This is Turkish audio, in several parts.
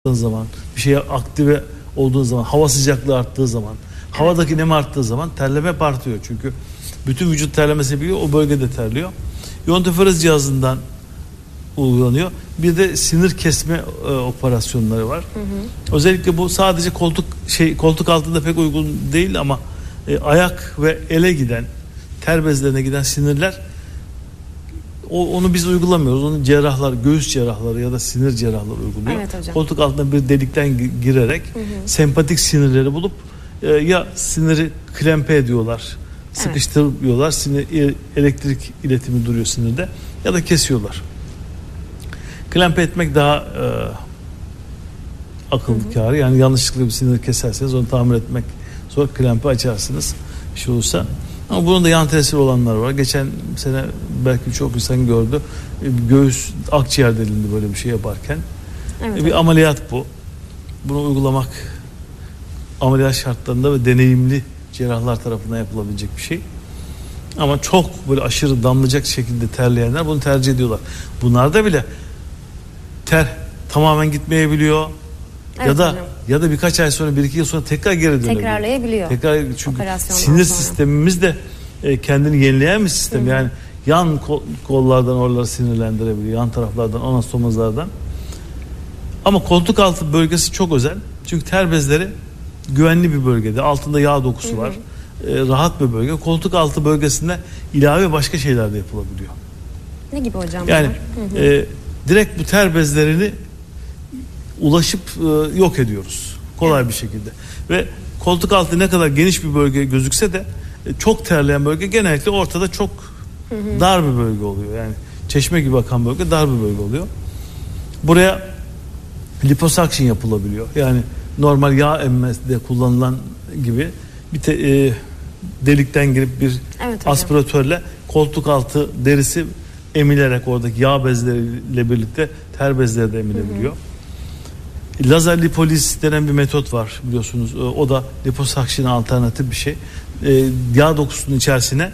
zaman, bir şeye aktive olduğun zaman, hava sıcaklığı arttığı zaman, havadaki nem arttığı zaman terleme hep artıyor. Çünkü bütün vücut terlemesi biliyor, o bölgede terliyor. İyontoförez cihazından uygulanıyor. Bir de sinir kesme operasyonları var. Özellikle bu sadece koltuk altında pek uygun değil ama ayak ve ele giden, ter bezlerine giden sinirler, onu biz uygulamıyoruz. Onu cerrahlar, göğüs cerrahları ya da sinir cerrahları uyguluyor. Evet, koltuk altına bir delikten girerek sempatik sinirleri bulup ya siniri klempe ediyorlar, sıkıştırıyorlar, sinir, elektrik iletimi duruyor sinirde, ya da kesiyorlar. Klempe etmek daha akıl kârı. Yani yanlışlıkla bir sinir keserseniz onu tamir etmek zor, klempe açarsınız bir şey olursa. Ama bunun da yan tesiri olanlar var. Geçen sene belki çok insan gördü. Göğüs, akciğer delindi böyle bir şey yaparken. Evet, bir ameliyat bu. Bunu uygulamak ameliyat şartlarında ve deneyimli cerrahlar tarafından yapılabilecek bir şey. Ama çok böyle aşırı damlayacak şekilde terleyenler bunu tercih ediyorlar. Bunlarda bile ter tamamen gitmeyebiliyor. Evet, ya da birkaç ay sonra, 1-2 yıl sonra tekrar geri dönebiliyor. Tekrarlayabiliyor. Çünkü sinir sistemimiz de kendini yenileyen bir sistem. Yani yan kollardan oraları sinirlendirebiliyor. Yan taraflardan, anastomozlardan. Ama koltuk altı bölgesi çok özel. Çünkü ter bezleri güvenli bir bölgede. Altında yağ dokusu var. Rahat bir bölge. Koltuk altı bölgesinde ilave başka şeyler de yapılabiliyor. Ne gibi hocam? Yani direkt bu ter bezlerini ulaşıp yok ediyoruz. Kolay bir şekilde. Ve koltuk altı ne kadar geniş bir bölge gözükse de çok terleyen bölge genellikle ortada çok dar bir bölge oluyor. Yani çeşme gibi akan bölge dar bir bölge oluyor. Buraya liposuction yapılabiliyor. Yani normal yağ emmede kullanılan gibi bir delikten girip bir aspiratörle koltuk altı derisi emilerek oradaki yağ bezleriyle birlikte ter bezleri de emilebiliyor. Lazer lipoliz denen bir metot var biliyorsunuz. O da liposuction'a alternatif bir şey. Yağ dokusunun içerisine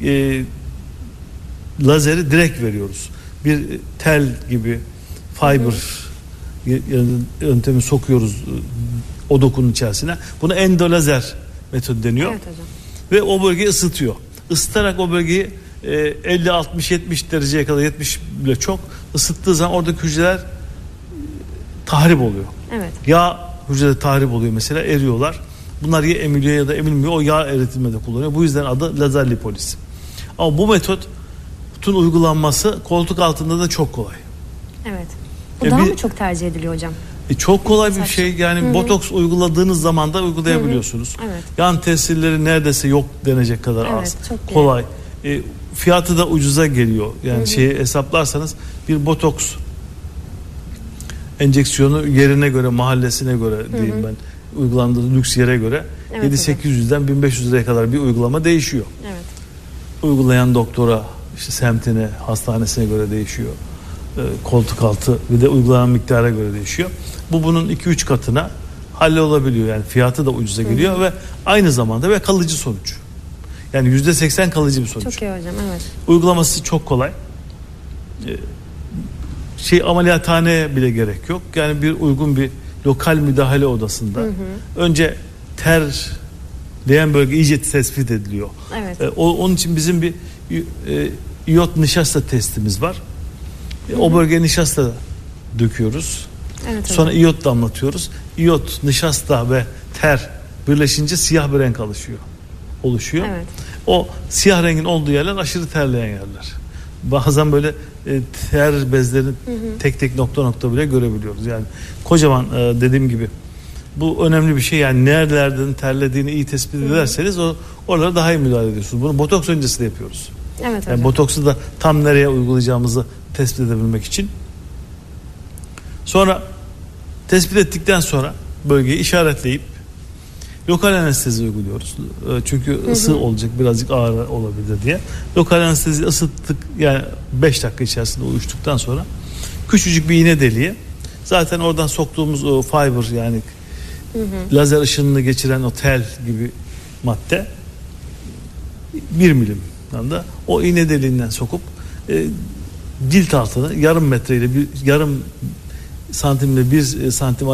lazeri direkt veriyoruz. Bir tel gibi fiber yöntemi sokuyoruz o dokunun içerisine. Buna endolazer metodu deniyor. Evet hocam. Ve o bölgeyi ısıtıyor. Isıtarak o bölgeyi 50, 60, 70 dereceye kadar, 70 bile çok ısıttığı zaman oradaki hücreler tahrip oluyor. Evet. Yağ hücrede tahrip oluyor mesela, eriyorlar. Bunlar ya emiliyor ya da emilmiyor. O yağ eritilmede kullanıyor. Bu yüzden adı lazer lipoliz. Ama bu metotun uygulanması koltuk altında da çok kolay. Evet. Bu daha mı çok tercih ediliyor hocam? Çok kolay bir şey. Yani botoks uyguladığınız zaman da uygulayabiliyorsunuz. Evet. Yan tesirleri neredeyse yok denecek kadar az. Çok kolay. Fiyatı da ucuza geliyor. Yani hesaplarsanız bir botoks enjeksiyonu yerine göre, mahallesine göre diyeyim ben, uygulandığı lüks yere göre 7-800'den 1500 liraya kadar bir uygulama değişiyor. Evet. Uygulayan doktora, işte semtine, hastanesine göre değişiyor. Koltuk altı bir de uygulanan miktara göre değişiyor. Bu bunun 2-3 katına hallolabiliyor. Yani fiyatı da ucuza geliyor ve aynı zamanda ve kalıcı sonuç. Yani %80 kalıcı bir sonuç. Çok iyi hocam, evet. Uygulaması çok kolay. Ameliyathaneye bile gerek yok. Yani bir uygun bir lokal müdahale odasında önce terleyen bölge iyice tespit ediliyor. Evet. Onun için bizim bir iyot nişasta testimiz var. O bölgeye nişasta döküyoruz. Evet, sonra iyot damlatıyoruz. İyot, nişasta ve ter birleşince siyah bir renk oluşuyor. Evet. O siyah rengin olduğu yerler aşırı terleyen yerler. Bazen böyle ter bezlerini tek tek nokta bile görebiliyoruz. Yani kocaman, dediğim gibi bu önemli bir şey. Yani nerelerden terlediğini iyi tespit ederseniz oralara daha iyi müdahale ediyorsunuz. Bunu botoks öncesi de yapıyoruz. Evet hocam. Yani botoksu da tam nereye uygulayacağımızı tespit edebilmek için. Sonra tespit ettikten sonra bölgeyi işaretleyip lokal anestezi uyguluyoruz. Çünkü ısı olacak, birazcık ağrı olabilir diye. Lokal anestezi ısıttık, yani 5 dakika içerisinde uyuştuktan sonra küçücük bir iğne deliği. Zaten oradan soktuğumuz o fiber, yani lazer ışınını geçiren o tel gibi madde 1 milim da o iğne deliğinden sokup cilt altını yarım metreyle yarım santimle 1 santim